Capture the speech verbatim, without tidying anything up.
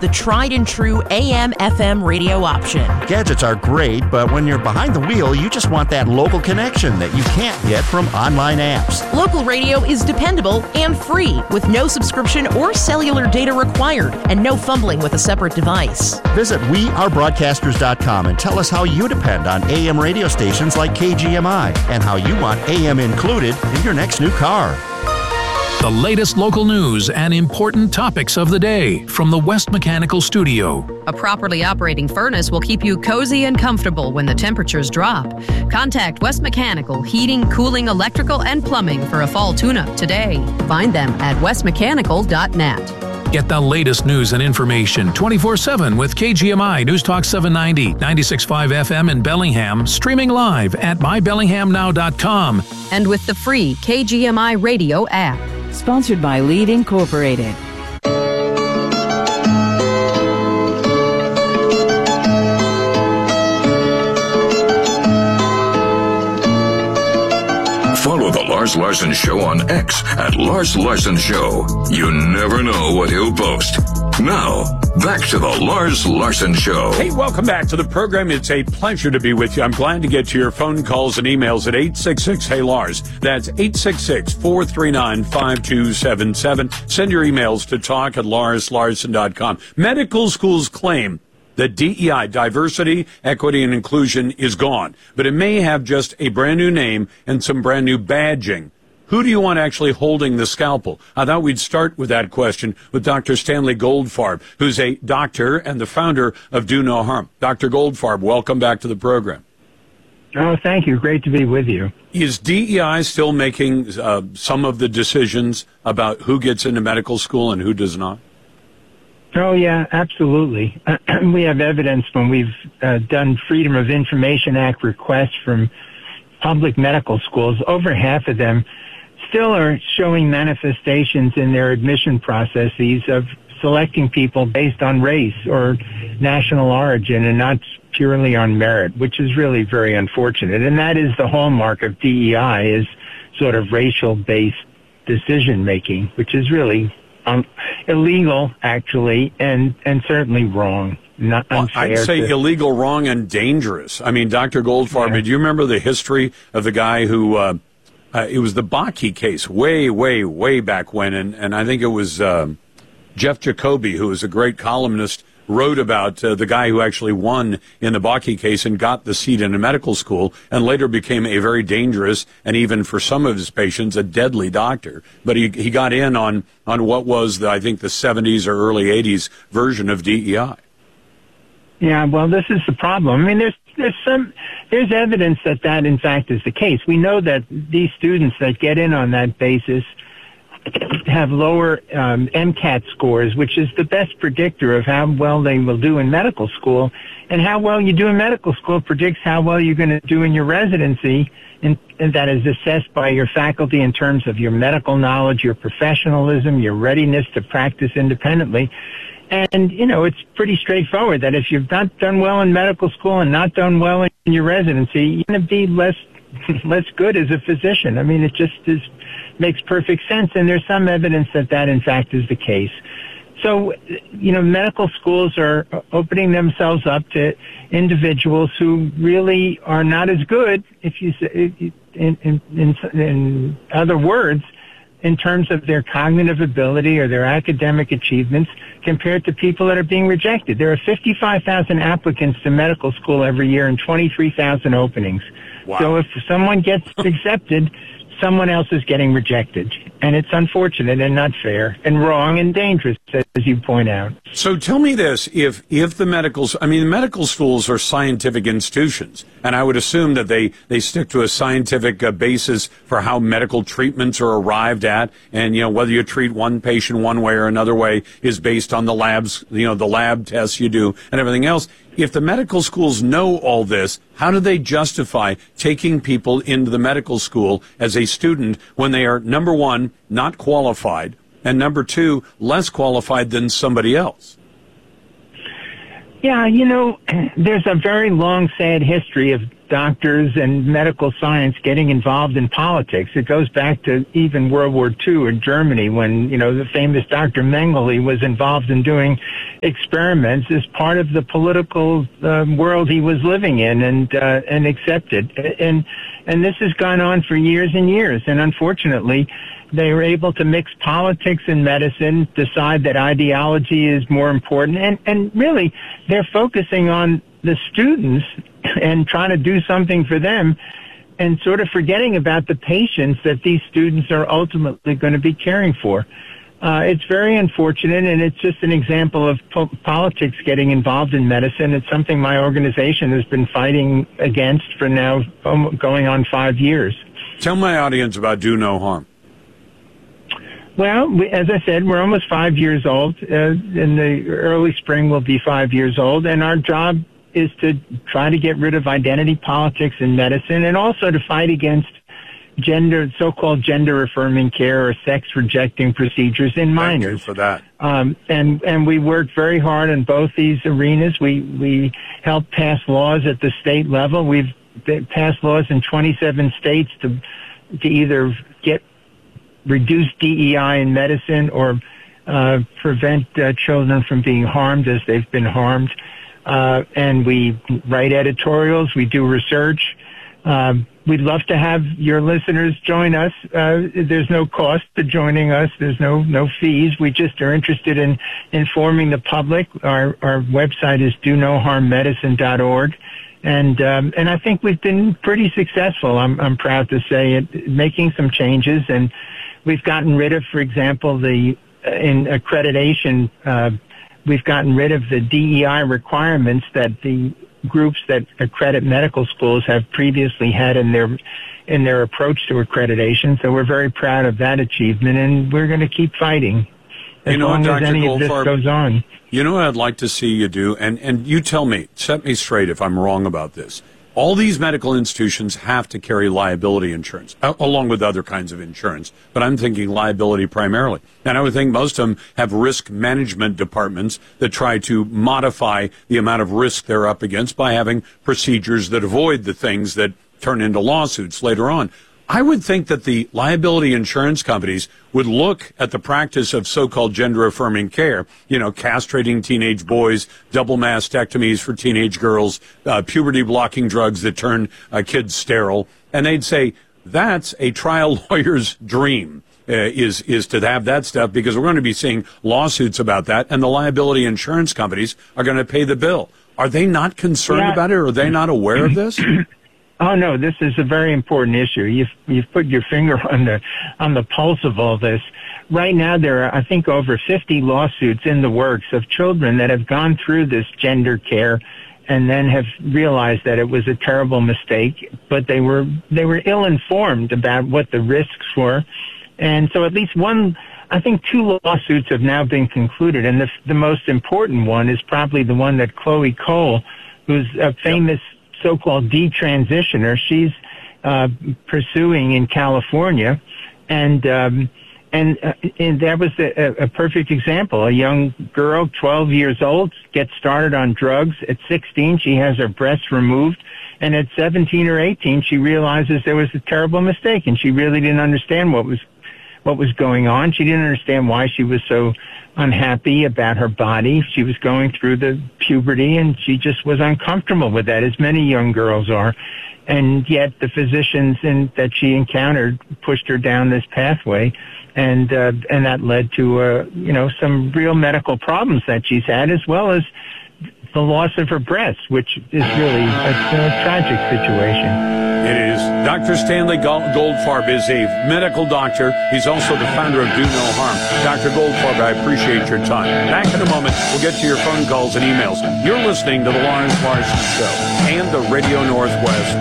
the tried and true A M F M radio option. Gadgets are great, but when you're behind the wheel, you just want that local connection that you can't get from online apps. Local radio is dependable and free, with no subscription or cellular data required, and no fumbling with a separate device. Visit we are broadcasters dot com and tell us how you depend on A M radio stations like K G M I and how you want A M included in your next new car. The latest local news and important topics of the day from the West Mechanical Studio. A properly operating furnace will keep you cozy and comfortable when the temperatures drop. Contact West Mechanical Heating, Cooling, Electrical, and Plumbing for a fall tune-up today. Find them at west mechanical dot net. Get the latest news and information twenty-four seven with K G M I News Talk seven ninety, ninety-six point five F M in Bellingham, streaming live at my bellingham now dot com. And with the free K G M I radio app. Sponsored by Lead Incorporated. Follow The Lars Larson Show on X at Lars Larson Show. You never know what he'll post. Now, back to The Lars Larson Show. Hey, welcome back to the program. It's a pleasure to be with you. I'm glad to get to your phone calls and emails at eight six six, hey Lars. That's eight six six, four three nine, five two seven seven. Send your emails to talk at lars larson dot com. Medical schools claim that D E I, diversity, equity, and inclusion, is gone, but it may have just a brand new name and some brand new badging. Who do you want actually holding the scalpel? I thought we'd start with that question with Doctor Stanley Goldfarb, who's a doctor and the founder of Do No Harm. Doctor Goldfarb, welcome back to the program. Oh, thank you. Great to be with you. Is D E I still making uh, some of the decisions about who gets into medical school and who does not? Oh, yeah, absolutely. Uh, we have evidence when we've uh, done Freedom of Information Act requests from public medical schools. Over half of them still are showing manifestations in their admission processes of selecting people based on race or national origin and not purely on merit, which is really very unfortunate. And that is the hallmark of D E I, is sort of racial-based decision-making, which is really um, illegal, actually, and, and certainly wrong. Not well, I'd say to... illegal, wrong, and dangerous. I mean, Doctor Goldfarb, yeah. do you remember the history of the guy who, uh, uh, it was the Bakke case way, way, way back when, and, and I think it was um, Jeff Jacoby, who was a great columnist, wrote about uh, the guy who actually won in the Bakke case and got the seat in a medical school and later became a very dangerous and even for some of his patients a deadly doctor. But he he got in on, on what was, the, I think, the seventies or early eighties version of D E I. Yeah, well, this is the problem. I mean, there's there's some there's evidence that that in fact is the case. We know that these students that get in on that basis have lower um, MCAT scores, which is the best predictor of how well they will do in medical school. And how well you do in medical school predicts how well you're going to do in your residency, and, and that is assessed by your faculty in terms of your medical knowledge, your professionalism, your readiness to practice independently. And, you know, it's pretty straightforward that if you've not done well in medical school and not done well in your residency, you're going to be less less good as a physician. I mean, it just is makes perfect sense, and there's some evidence that that, in fact, is the case. So, you know, medical schools are opening themselves up to individuals who really are not as good, if you say, in, in, in, in other words, in terms of their cognitive ability or their academic achievements compared to people that are being rejected. There are fifty-five thousand applicants to medical school every year and twenty-three thousand openings. Wow. So if someone gets accepted, someone else is getting rejected. And it's unfortunate and not fair and wrong and dangerous, as you point out. So tell me this, if if the medicals, I mean, medical schools are scientific institutions, and I would assume that they, they stick to a scientific uh, basis for how medical treatments are arrived at, and, you know, whether you treat one patient one way or another way is based on the labs, you know, the lab tests you do and everything else. If the medical schools know all this, how do they justify taking people into the medical school as a student when they are, number one, not qualified, and number two, less qualified than somebody else? Yeah, you know, there's a very long, sad history of doctors and medical science getting involved in politics. It goes back to even World War Two in Germany when, you know, the famous Doctor Mengele was involved in doing experiments as part of the political um, world he was living in and, uh, and accepted. And, and this has gone on for years and years. And unfortunately, they were able to mix politics and medicine, decide that ideology is more important. And, and really, they're focusing on the students and trying to do something for them and sort of forgetting about the patients that these students are ultimately going to be caring for. Uh, it's very unfortunate, and it's just an example of po- politics getting involved in medicine. It's something my organization has been fighting against for now um, going on five years. Tell my audience about Do No Harm. Well, we, as I said, we're almost five years old. Uh, in the early spring, we'll be five years old, and our job is to try to get rid of identity politics in medicine and also to fight against gender, so-called gender-affirming care or sex-rejecting procedures in minors. Thank you for that. Um, and, and we worked very hard in both these arenas. We, we helped pass laws at the state level. We've passed laws in twenty-seven states to, to either get reduce D E I in medicine or uh, prevent uh, children from being harmed as they've been harmed. Uh, and we write editorials. We do research. Um, we'd love to have your listeners join us. Uh, there's no cost to joining us. There's no, no fees. We just are interested in informing the public. Our, our website is do no harm medicine dot org. And, um, and I think we've been pretty successful. I'm, I'm proud to say it, making some changes. And we've gotten rid of, for example, the, uh, in accreditation, uh, we've gotten rid of the D E I requirements that the groups that accredit medical schools have previously had in their in their approach to accreditation. So we're very proud of that achievement, and we're going to keep fighting as you know, long Doctor as any of this Goldfarb, goes on. You know what I'd like to see you do, and, and you tell me, set me straight if I'm wrong about this. All these medical institutions have to carry liability insurance, uh, along with other kinds of insurance, but I'm thinking liability primarily. And I would think most of them have risk management departments that try to modify the amount of risk they're up against by having procedures that avoid the things that turn into lawsuits later on. I would think that the liability insurance companies would look at the practice of so-called gender-affirming care, you know, castrating teenage boys, double mastectomies for teenage girls, uh, puberty-blocking drugs that turn uh, kids sterile, and they'd say, that's a trial lawyer's dream, uh, is, is to have that stuff, because we're going to be seeing lawsuits about that, and the liability insurance companies are going to pay the bill. Are they not concerned Yeah. about it, or are they not aware of this? Oh no, this is a very important issue. You've you've put your finger on the on the pulse of all this. Right now, there are I think over fifty lawsuits in the works of children that have gone through this gender care and then have realized that it was a terrible mistake, but they were they were ill informed about what the risks were, and so at least one. I think two lawsuits have now been concluded, and the the most important one is probably the one that Chloe Cole, who's a famous Yep. so-called detransitioner, she's uh, pursuing in California, and um, and, uh, and that was a, a perfect example. A young girl, twelve years old, gets started on drugs. At sixteen, she has her breasts removed, and at seventeen or eighteen, she realizes there was a terrible mistake, and she really didn't understand what was what was going on. She didn't understand why she was so unhappy about her body. She was going through the puberty, and she just was uncomfortable with that, as many young girls are. And yet the physicians in, that she encountered pushed her down this pathway, and uh, and that led to uh, you know some real medical problems that she's had, as well as the loss of her breasts, which is really a, a tragic situation. It is. Doctor Stanley Goldfarb is a medical doctor. He's also the founder of Do No Harm. Doctor Goldfarb, I appreciate your time. Back in a moment, we'll get to your phone calls and emails. You're listening to the Lars Larson Show and the Radio Northwest